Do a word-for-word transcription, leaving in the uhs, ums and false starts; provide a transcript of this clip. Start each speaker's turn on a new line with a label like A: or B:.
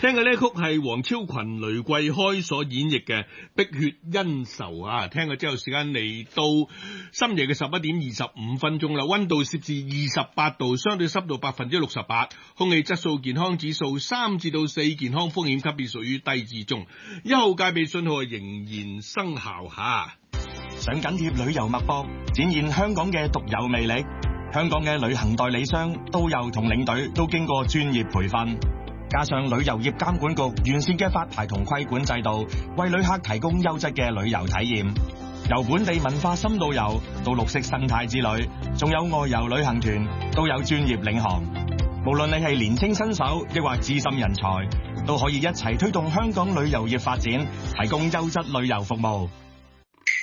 A: 聽嘅呢曲係黃超群、雷桂開所演繹嘅《碧血恩仇》啊！聽咗之後，時間嚟到深夜嘅十一點二十五分鐘啦，溫度攝氏二十八度，相對濕度百分之六十八，空氣質素健康指數三至到四，健康風險級別屬於低至中，一號戒備信號仍然生效下。
B: 想緊貼旅遊脈搏，展現香港嘅獨有魅力。香港嘅旅行代理商、導遊同領隊都經過專業培訓，加上旅遊業監管局完善嘅發牌同規管制度，為旅客提供優質嘅旅遊體驗。由本地文化深度遊到綠色生態之旅，仲有外遊旅行團，都有專業領航。無論你係年輕新手，抑或資深人才，都可以一齊推動香港旅遊業發展，提供優質旅遊服務。